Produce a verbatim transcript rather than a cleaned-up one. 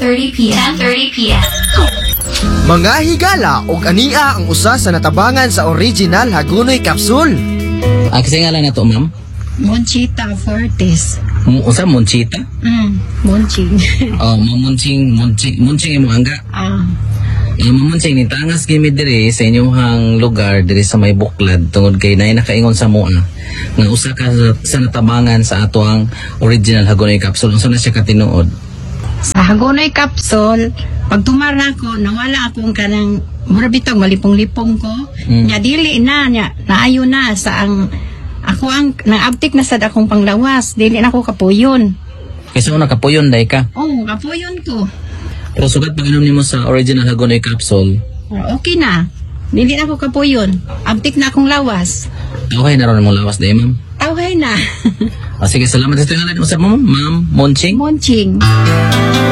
thirty p m ten thirty p m Mga higala og ania ang usa sa natabangan sa original Hagonoy Capsule. Ah, kasi nga lang na to, ma'am. Monchita Fortes. M- Usa, Monchita? Mm, Monching. Oh, mamunching, munching, munching imo angga. Ah, Eh, mamunching, ni tangas gimi diri sa inyong lugar, diri sa may buklad, tungod kay naay nakaingon sa mua, nga usa ka sa, sa natabangan sa ato ang original Hagonoy Capsule. Unsa na siya katinuod? sa Hagonoy Capsule, pag tumara ko, nawala akong kanang mura bitong malipong-lipong ko. Mm. Nya dili na nya, naayo na sa ang ako ang naabtik na sad akong panglawas, dili na ako kapuyon. Kasi una kapuyon day ka. Oh, kapuyon ko. Pero sugat pag inom nimo sa original Hagonoy Capsule, Oh, okay na. Dili na ako kapuyon. Abtik na akong lawas. okay na ron mong lawas day, ma'am. Okay na. Ah, sige, salamat sa tingalan mo sa ma'am, ma'am Monching. Monching.